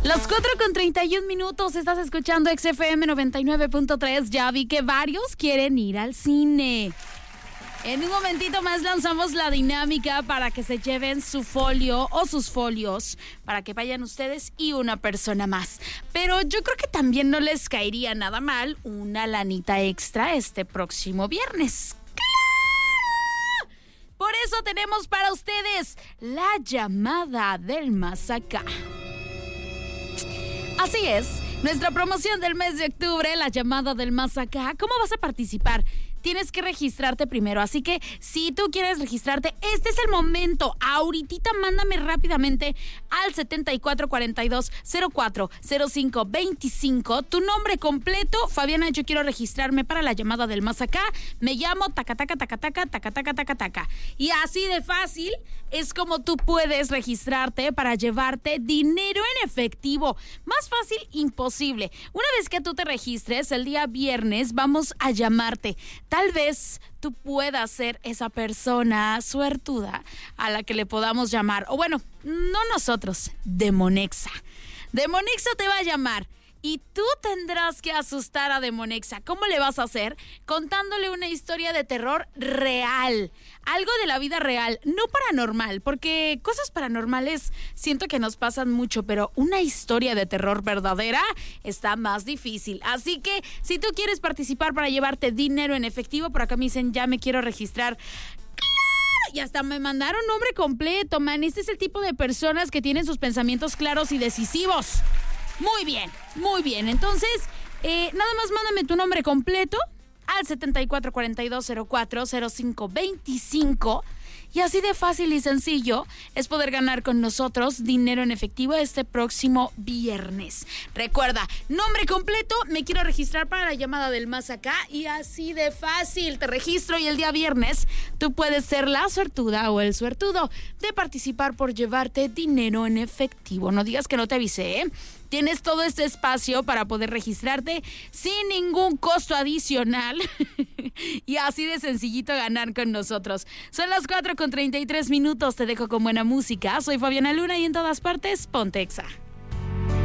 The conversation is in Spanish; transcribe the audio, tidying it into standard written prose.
Las 4:31, estás escuchando XFM 99.3. Ya vi que varios quieren ir al cine. En un momentito más lanzamos la dinámica para que se lleven su folio o sus folios, para que vayan ustedes y una persona más. Pero yo creo que también no les caería nada mal una lanita extra este próximo viernes. ¡Claro! Por eso tenemos para ustedes la llamada del más acá. Así es, nuestra promoción del mes de octubre, la llamada del más acá. ¿Cómo vas a participar? Tienes que registrarte primero, así que si tú quieres registrarte, este es el momento. Ahorita mándame rápidamente al 7442040525 tu nombre completo. Fabiana, yo quiero registrarme para la llamada del más acá. Me llamo taca. Y así de fácil es como tú puedes registrarte para llevarte dinero en efectivo. Más fácil, imposible. Una vez que tú te registres, el día viernes vamos a llamarte. Tal vez tú puedas ser esa persona suertuda a la que le podamos llamar. O bueno, no nosotros, Demonexa. Demonexa te va a llamar. Y tú tendrás que asustar a Demonexa. ¿Cómo le vas a hacer? Contándole una historia de terror real. Algo de la vida real, no paranormal, porque cosas paranormales siento que nos pasan mucho, pero una historia de terror verdadera está más difícil. Así que si tú quieres participar para llevarte dinero en efectivo, por acá me dicen, ya me quiero registrar. Y hasta me mandaron nombre completo, man. Este es el tipo de personas que tienen sus pensamientos claros y decisivos. Muy bien. Entonces, nada más mándame tu nombre completo al 7442040525 y así de fácil y sencillo es poder ganar con nosotros dinero en efectivo este próximo viernes. Recuerda, nombre completo, me quiero registrar para la llamada del más acá y así de fácil te registro y el día viernes tú puedes ser la suertuda o el suertudo de participar por llevarte dinero en efectivo. No digas que no te avisé, ¿eh? Tienes todo este espacio para poder registrarte sin ningún costo adicional y así de sencillito ganar con nosotros. Son las 4:33, te dejo con buena música. Soy Fabiana Luna y en todas partes, ponte Exa.